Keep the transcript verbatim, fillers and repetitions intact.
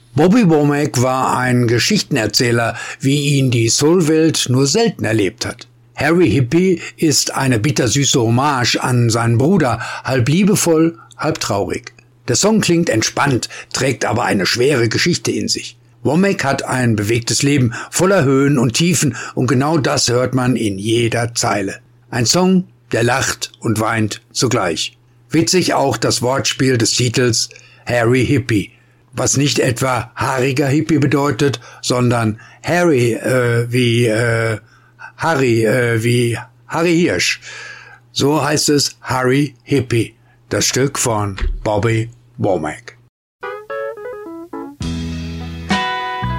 Bobby Womack war ein Geschichtenerzähler, wie ihn die Soulwelt nur selten erlebt hat. Harry Hippie ist eine bittersüße Hommage an seinen Bruder, halb liebevoll, halb traurig. Der Song klingt entspannt, trägt aber eine schwere Geschichte in sich. Womack hat ein bewegtes Leben, voller Höhen und Tiefen, und genau das hört man in jeder Zeile. Ein Song, der lacht und weint zugleich. Witzig auch das Wortspiel des Titels Harry Hippie, was nicht etwa haariger Hippie bedeutet, sondern Harry äh, wie äh, Harry äh, wie Harry Hirsch. So heißt es Harry Hippie, das Stück von Bobby Womack.